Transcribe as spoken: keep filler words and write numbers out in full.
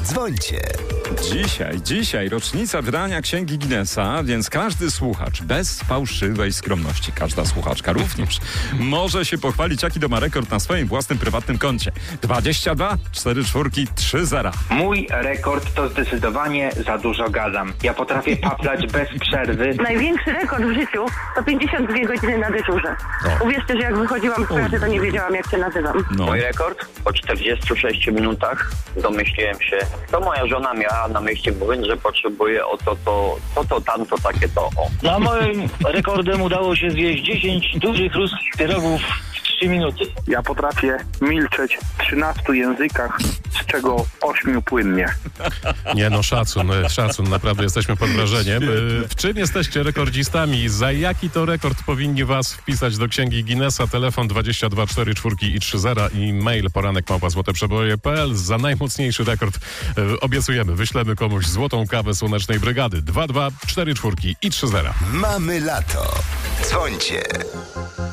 Dzwońcie. Dzisiaj, dzisiaj rocznica wydania Księgi Guinnessa, więc każdy słuchacz bez fałszywej skromności, każda słuchaczka również, może się pochwalić, jaki to ma rekord na swoim własnym prywatnym koncie. dwadzieścia dwa, cztery czwórki, trzy zera. Mój rekord to zdecydowanie za dużo gadam. Ja potrafię paplać bez przerwy. Największy rekord w życiu to pięćdziesiąt dwie godziny na dyżurze. Uwierzcie, że jak wychodziłam z pracy, to nie wiedziałam, jak się nazywam. No. Mój rekord po czterdziestu sześciu minutach domyśliłem się, to moja żona miała na myśli, mówiąc, że potrzebuje o to, to, to, to, tamto, takie to, o. Na moim rekordem udało się zjeść dziesięć dużych ruskich pierogów w trzy minuty. Ja potrafię milczeć w trzynastu językach, z czego ośmiu płynnie. Nie no, szacun, szacun, naprawdę jesteśmy pod wrażeniem. W czym jesteście rekordzistami? Za jaki to rekord powinni was wpisać do Księgi Guinnessa? Telefon dwadzieścia dwa, cztery czwórki i trzy zera i mail poranek małpa złote przeboje kropka p l. Za najmocniejszy rekord e, obiecujemy, wyślemy komuś złotą kawę Słonecznej Brygady. dwa dwa, cztery czwórki i trzy zera. Mamy lato. Dzwońcie.